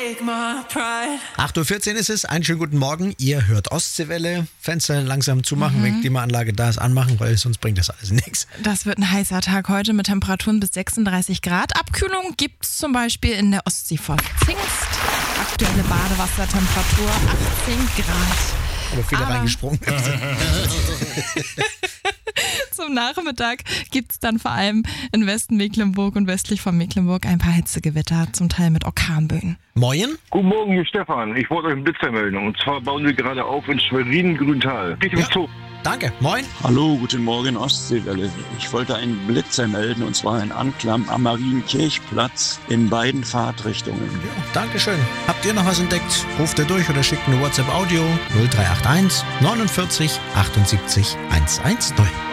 8:14 Uhr ist es, einen schönen guten Morgen. Ihr hört Ostseewelle, Fenster langsam zumachen, wenn die Klimaanlage da ist, anmachen, weil sonst bringt das alles nichts. Das wird ein heißer Tag heute mit Temperaturen bis 36 Grad. Abkühlung gibt es zum Beispiel in der Ostsee vor Zingst. Aktuelle Badewassertemperatur 18 Grad. Aber viele reingesprungen. Zum Nachmittag gibt es dann vor allem in Westen-Mecklenburg und westlich von Mecklenburg ein paar Hitzegewitter, zum Teil mit Orkanböen. Moin. Guten Morgen, hier Stefan. Ich wollte euch einen Blitzer melden. Und zwar bauen wir gerade auf in Schwerin-Grüntal. Richtung Zoo. Danke. Moin. Hallo, guten Morgen Ostseewelle. Ich wollte einen Blitzer melden und zwar in Anklam am Marienkirchplatz in beiden Fahrtrichtungen. Ja, Dankeschön. Habt ihr noch was entdeckt? Ruft ihr durch oder schickt eine WhatsApp-Audio 0381 49 78 110.